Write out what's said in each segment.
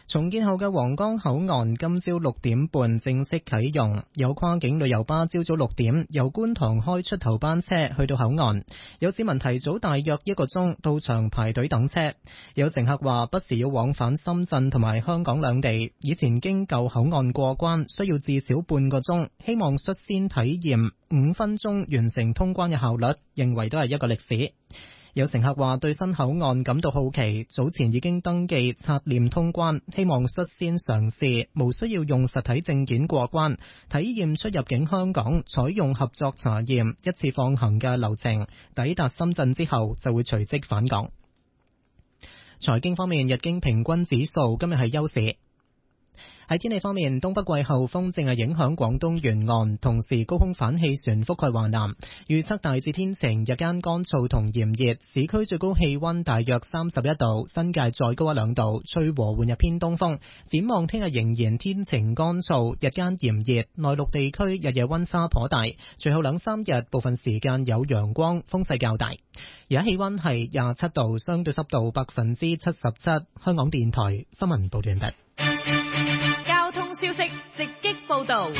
重建後嘅皇崗口岸今朝6點半正式啟用，有跨境旅遊巴朝早6點由觀塘開出頭班車去到口岸，有市民提早大約1個鐘到場排隊等車。有乘客話不時要往返深圳同埋香港兩地，以前經舊口岸過關需要至少半個鐘，希望率先體驗5分鐘完成通關嘅效率，認為都係一個歷史。有乘客話對新口岸感到好奇，早前已經登記刷臉通關，希望率先嘗試無需要用實體證件過關，體驗出入境香港採用合作查驗一次放行嘅流程，抵達深圳之後就會隨即返港。財經方面，日經平均指數今日係休市。喺天氣方面，東北季候風正係影響廣東沿岸，同時高空反氣旋覆蓋華南。預測大致天晴，日間乾燥同炎熱，市區最高氣溫大約31度，新界再高1-2度，吹和緩日偏東風。展望聽日仍然天晴乾燥，日間炎熱，內陸地區日夜溫差頗大。隨後2-3日部分時間有陽光，風勢較大。而家氣溫係27度，相對濕度77%。香港電台新聞報道完畢。 交通消息直擊報道。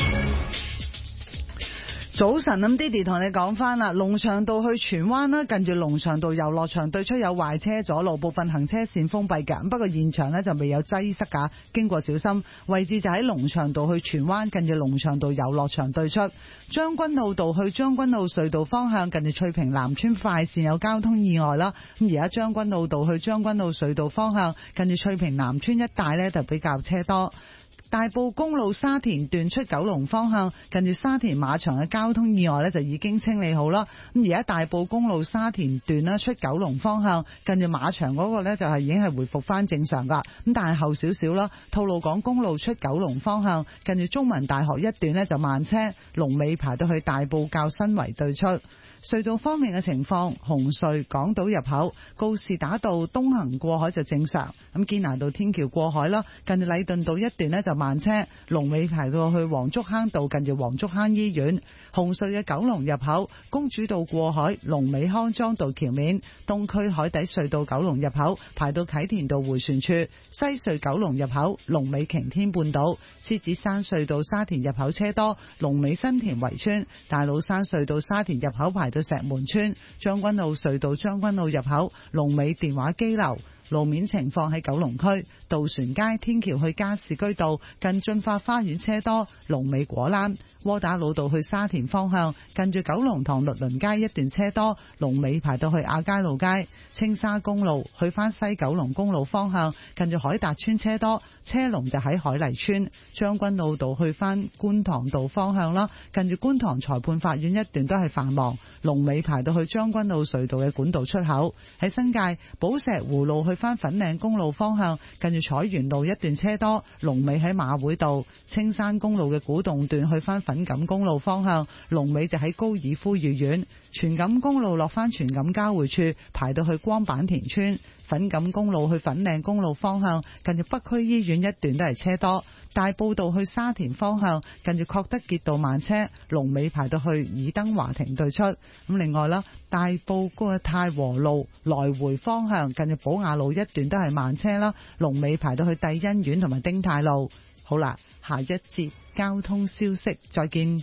早晨，咁 Didi 同你講翻啦，龍翔道去荃灣啦，近住龍翔道遊樂場對出有壞車阻路，部分行車線封閉嘅。不過現場呢就未有擠塞噶，經過小心。位置就喺龍翔道去荃灣，近住龍翔道遊樂場對出。將軍澳道去將軍澳隧道方向，近住翠屏南村快線有交通意外啦。咁而家將軍澳道去將軍澳隧道方向，近住翠屏南村一帶呢就比較車多。大埔公路沙田段出九龍方向，近住沙田馬場嘅交通意外呢就已經清理好啦。咁而家大埔公路沙田段呢出九龍方向，近住馬場嗰個呢就係已經係回復翻正常噶。咁但係後少少啦，吐露港公路出九龍方向，近住中文大學一段呢就慢車，龍尾排到去大埔滘新圍對出。隧道方面嘅情況，紅隧港島入口告士打道東行過海就正常，咁堅拿道天橋過海啦，近住禮頓道一段呢就慢車，龍尾排到去黃竹坑道近住黃竹坑醫院。紅隧嘅九龍入口公主道過海，龍尾康莊道橋面，東區海底隧道九龍入口排到啟田道迴旋處，西隧九龍入口龍尾擎天半島，獅子山隧道沙田入口車多，龍尾新田圍村，大老山隧道沙田入口排到石門村，將軍澳隧道將軍澳入口龍尾電話機樓。路面情況喺九龍區渡船街天橋去加士居道近駿發花園車多，龍尾果欄。窩打老道去沙田方向近住九龍塘律倫街一段車多，龍尾排到去亞皆老街。青沙公路去翻西九龍公路方向近住海達村車多，車龍就喺海麗村。將軍澳道去翻觀塘道方向啦，近住觀塘裁判法院一段都係繁忙，龍尾排到去將軍澳隧道嘅管道出口。喺新界寶石湖路去翻粉嶺公路方向近住彩園路一段車多，龍尾喺馬會道。青山公路嘅古洞段去翻粉錦公路方向，龍尾就喺高爾夫御苑。荃錦公路落翻荃錦交匯處排到去光板田村。粉錦公路去粉嶺公路方向近住北區醫院一段都係車多。大埔道去沙田方向近住確德傑道慢車，龍尾排到去爾登華庭對出。咁另外啦，大埔個太和路來回方向近住寶雅路一段都係慢車啦，龍尾排到去帝欣苑同埋丁太路。好啦，下一節交通消息再見。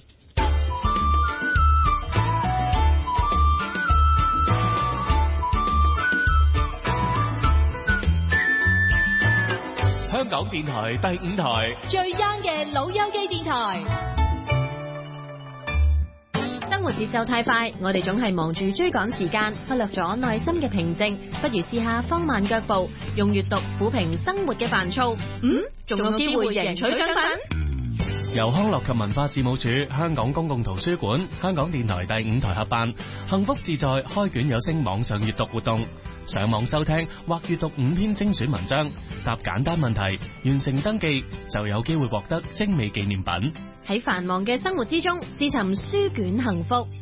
香港電台第5台最 young 嘅老友記電台。生活節奏太快，我哋總係忙住追趕時間，忽略咗內心嘅平靜。不如試下放慢腳步，用閱讀撫平生活嘅煩躁。仲有機會贏取獎品。 由康樂及文化事務署、香港公共圖書館、香港電台第5台合辦，幸福自在開卷有聲網上閱讀活動。上網收聽或閱讀5篇精選文章，答簡單問題，完成登記就有機會獲得精美紀念品。 喺繁忙嘅生活之中，自尋書卷幸福。